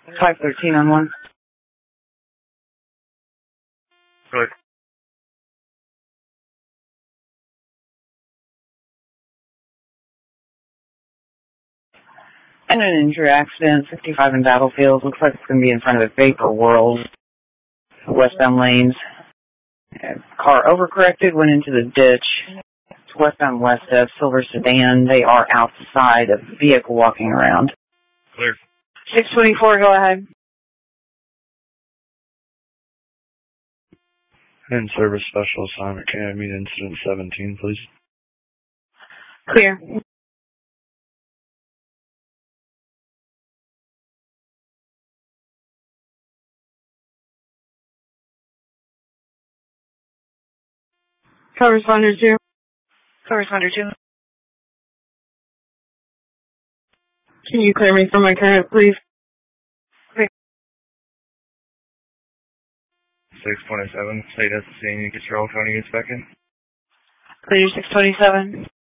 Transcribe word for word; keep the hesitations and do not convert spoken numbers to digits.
five thirteen on one. Good. And an injury accident, sixty-five in Battlefield. Looks like it's going to be in front of the Vapor World. Westbound lanes. Car overcorrected, went into the ditch. It's westbound West F, silver sedan. They are outside of the vehicle walking around. Clear. six twenty-four, go ahead. And service special assignment, can I meet incident seventeen, please? Clear. Co-responder two. Co-responder two. Can you clear me from my current, please? Clear. six twenty-seven, state S C, you control, trying to get back in. Clear six twenty-seven.